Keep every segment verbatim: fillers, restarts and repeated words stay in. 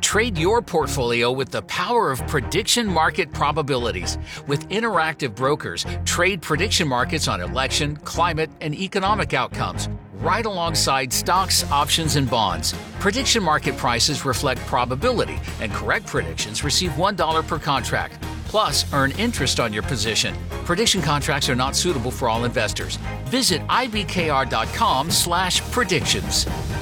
Trade your portfolio with the power of prediction market probabilities. With Interactive Brokers, trade prediction markets on election, climate, and economic outcomes, right alongside stocks, options, and bonds. Prediction market prices reflect probability, and correct predictions receive one dollar per contract. Plus, earn interest on your position. Prediction contracts are not suitable for all investors. Visit ibkr.com slash predictions.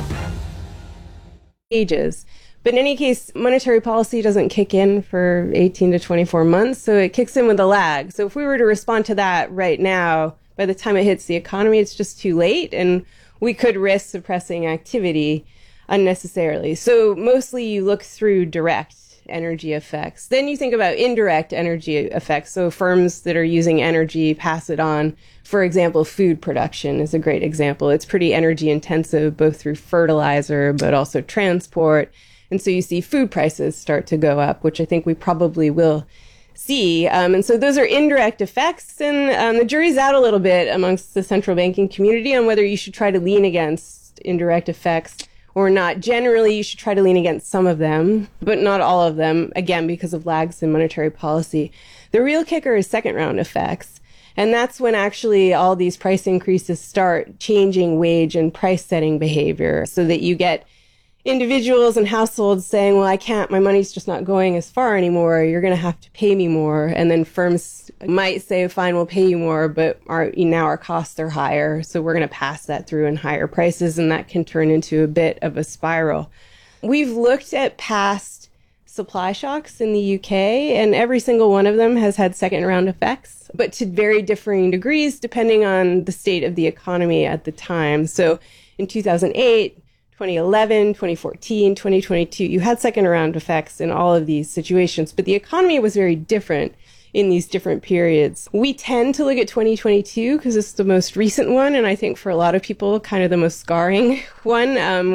Ages. But in any case, monetary policy doesn't kick in for eighteen to twenty-four months, so it kicks in with a lag. So if we were to respond to that right now, by the time it hits the economy, it's just too late, and we could risk suppressing activity unnecessarily. So mostly you look through direct energy effects. Then you think about indirect energy effects. So firms that are using energy pass it on. For example, food production is a great example. It's pretty energy intensive, both through fertilizer, but also transport. And so you see food prices start to go up, which I think we probably will see. Um, and so those are indirect effects. And um, the jury's out a little bit amongst the central banking community on whether you should try to lean against indirect effects or not. Generally, you should try to lean against some of them, but not all of them, again, because of lags in monetary policy. The real kicker is second round effects. And that's when actually all these price increases start changing wage and price setting behavior, so that you get individuals and households saying, well, I can't, my money's just not going as far anymore. You're going to have to pay me more. And then firms might say, fine, we'll pay you more, but our, now our costs are higher. So we're going to pass that through in higher prices. And that can turn into a bit of a spiral. We've looked at past supply shocks in the U K, and every single one of them has had second round effects, but to very differing degrees, depending on the state of the economy at the time. So in two thousand eight, twenty eleven, twenty fourteen, twenty twenty-two, you had second round effects in all of these situations, but the economy was very different in these different periods. We tend to look at twenty twenty-two because it's the most recent one, and I think for a lot of people, kind of the most scarring one. Um,